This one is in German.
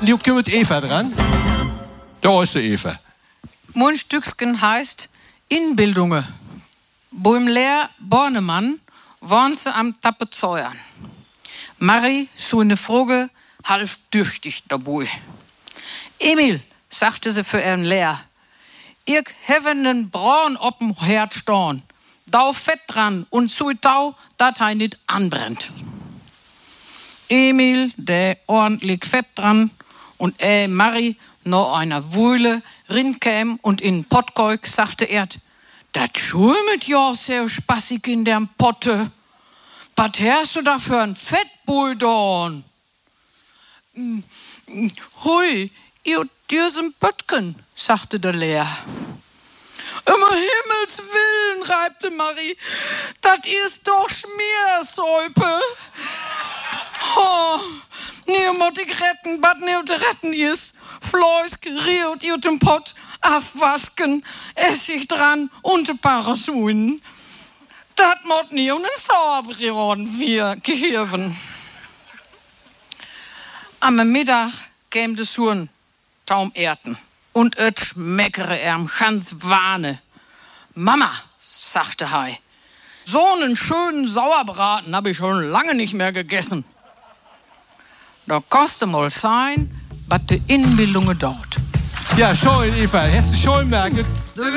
nu kommt Eva dran. Da ist die Eva. Mein Stücksken heißt Inbildunge. Beim Lehr Bornemann waren sie am Tapezeuern. Marie, so eine Frage, half tüchtig dabei. Emil, sagte sie für ihren Lehr, ich habe einen Braun op'm Herd stehen. Da Fett dran und so tau, dat er nicht anbrennt. Emil, der ordentlich Fett dran und Marie, noch einer Wühle, rinkäm und in Pottgeug, sagte er, dat schwimmt ja sehr spaßig in der Potte. Was hast du da für ein Fettbulldorn? Hui, ihr düsen Pöttgen, sagte der Lehr. Himmels Willen, reibte Marie, das ist doch Schmiersäupe. Oh, niemand ich retten, was nicht retten ist. Fleisch geriert ihr den Pott, aufwasken, Essig dran und ein paar Rasuinen. Das muss nie eine Sauerbrot wir gehirven. Am Mittag käm de Sohn taum Erden und et schmeckere ganz Wahne. Mama, sagte er, so einen schönen Sauerbraten habe ich schon lange nicht mehr gegessen. Da kostet mal sein, was die Inbildung dauert. Ja, schön, Eva. Hast du schön merken.